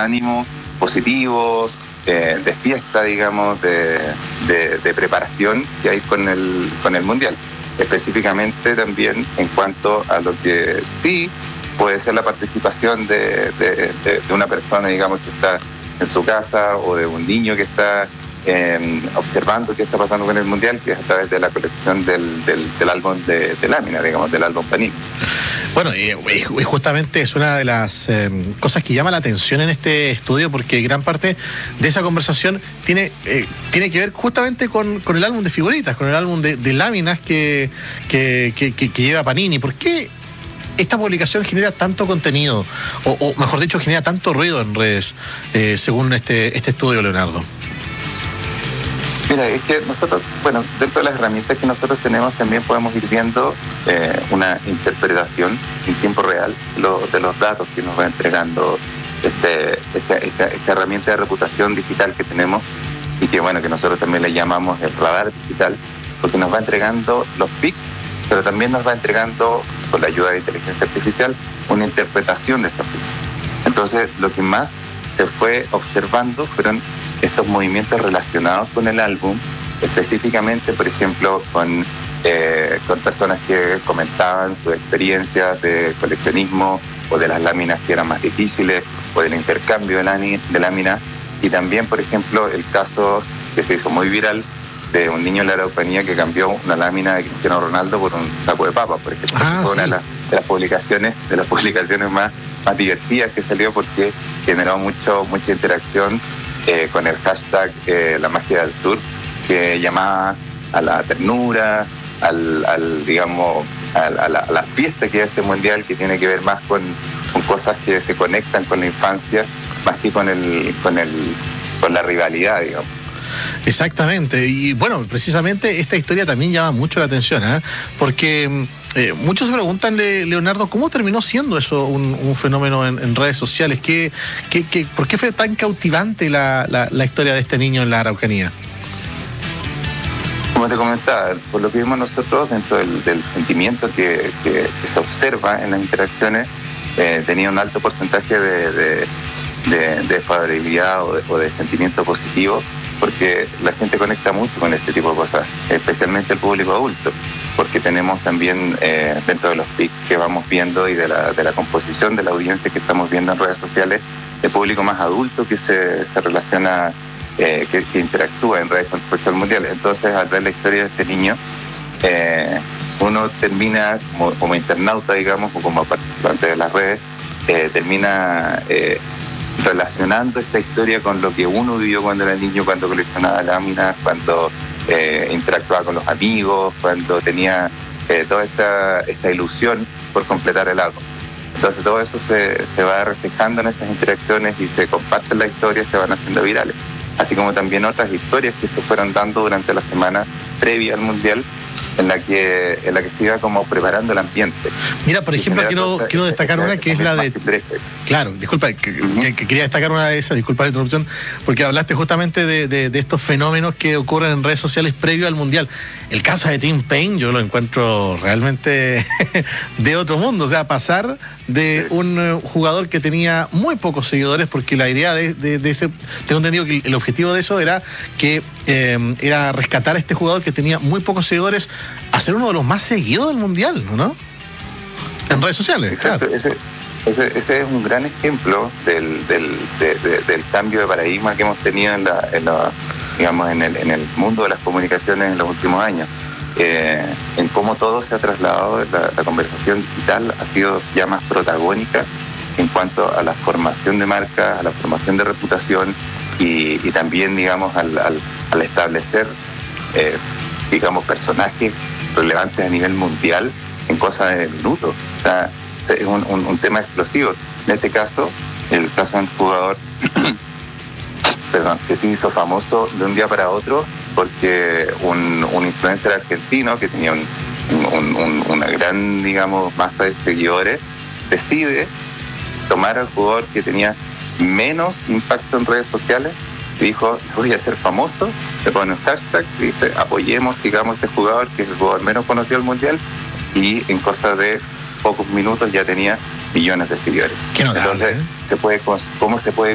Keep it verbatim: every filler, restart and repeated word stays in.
ánimo positivo, eh, de fiesta, digamos, de, de, de preparación que hay con el, con el Mundial. Específicamente también en cuanto a lo que sí puede ser la participación de, de, de, de una persona, digamos, que está en su casa, o de un niño que está eh, observando qué está pasando con el Mundial, que es a través de la colección del, del, del álbum de, de lámina, digamos, del álbum Panini. Bueno, y, y justamente es una de las eh, cosas que llama la atención en este estudio, porque gran parte de esa conversación tiene eh, tiene que ver justamente con, con el álbum de figuritas, con el álbum de, de láminas que, que, que, que, que lleva Panini. ¿Por qué esta publicación genera tanto contenido, o, o mejor dicho, genera tanto ruido en redes, eh, según este, este estudio, Leonardo? Mira, es que nosotros, bueno, dentro de las herramientas que nosotros tenemos también podemos ir viendo eh, una interpretación en tiempo real de, lo, de los datos que nos va entregando este, esta, esta, esta herramienta de reputación digital que tenemos, y que, bueno, que nosotros también le llamamos el radar digital, porque nos va entregando los pics, pero también nos va entregando, con la ayuda de inteligencia artificial, una interpretación de estos pics. Entonces, lo que más se fue observando fueron estos movimientos relacionados con el álbum, específicamente, por ejemplo, con, eh, con personas que comentaban sus experiencias de coleccionismo, o de las láminas que eran más difíciles, o del intercambio de, lani- de láminas, y también, por ejemplo, el caso que se hizo muy viral de un niño en la Araucanía que cambió una lámina de Cristiano Ronaldo por un saco de papas, por ejemplo. Ah, fue sí. una de las, de las publicaciones, de las publicaciones más, más divertidas que salió, porque generó mucho, mucha interacción eh, con el hashtag eh, La Magia del Sur, que llamaba a la ternura, al, al digamos, a, a, la, a la fiesta que es este mundial, que tiene que ver más con, con cosas que se conectan con la infancia, más que con el, con el, con la rivalidad, digamos. Exactamente, y bueno, precisamente esta historia también llama mucho la atención, ¿eh? Porque eh, muchos se preguntan, Leonardo, ¿cómo terminó siendo eso un, un fenómeno en, en redes sociales? ¿Qué, qué, qué, ¿Por qué fue tan cautivante la, la, la historia de este niño en la Araucanía? Como te comentaba, por lo que vimos nosotros, dentro del, del sentimiento que, que, que se observa en las interacciones, eh, tenía un alto porcentaje de, de, de, de favorabilidad o de, o de sentimiento positivo, porque la gente conecta mucho con este tipo de cosas, especialmente el público adulto, porque tenemos también eh, dentro de los pics que vamos viendo y de la, de la composición de la audiencia que estamos viendo en redes sociales, el público más adulto que se, se relaciona, eh, que, que interactúa en redes con respecto al mundial. Entonces, al ver la historia de este niño, eh, uno termina como, como internauta, digamos, o como participante de las redes, eh, termina eh, relacionando esta historia con lo que uno vivió cuando era niño, cuando coleccionaba láminas, cuando eh, interactuaba con los amigos, cuando tenía eh, toda esta, esta ilusión por completar el álbum. Entonces todo eso se, se va reflejando en estas interacciones y se comparten las historias, se van haciendo virales. Así como también otras historias que se fueron dando durante la semana previa al Mundial, en la que en la que se iba como preparando el ambiente. Mira, por ejemplo, quiero, otra, quiero destacar una que es la de... Claro, disculpa, que, uh-huh. que, que quería destacar una de esas, disculpa la interrupción, porque hablaste justamente de, de, de estos fenómenos que ocurren en redes sociales previo al Mundial. El caso de Tim Payne yo lo encuentro realmente de otro mundo, o sea, pasar de un uh, jugador que tenía muy pocos seguidores, porque la idea de, de, de ese, tengo entendido que el objetivo de eso era que eh, era rescatar a este jugador que tenía muy pocos seguidores, a ser uno de los más seguidos del Mundial, ¿no? En redes sociales. Exacto, claro. ese, ese, ese es un gran ejemplo del, del, de, de, del cambio de paradigma que hemos tenido en la, en la digamos, en el, en el mundo de las comunicaciones en los últimos años. Eh, en cómo todo se ha trasladado, la, la conversación digital ha sido ya más protagónica en cuanto a la formación de marcas, a la formación de reputación y, y también, digamos, al, al, al establecer, eh, digamos, personajes relevantes a nivel mundial en cosas de minutos. O sea, es un, un, un tema explosivo. En este caso, el caso de un jugador perdón, que se hizo famoso de un día para otro porque un, un influencer argentino que tenía un, un, un, una gran, digamos, masa de seguidores decide tomar al jugador que tenía menos impacto en redes sociales y dijo, voy a ser famoso, le pone un hashtag, dice, apoyemos, digamos, este jugador que es el jugador menos conocido del mundial, y en cosa de pocos minutos ya tenía millones de seguidores. Qué notable, Entonces, ¿eh? se puede, ¿cómo se puede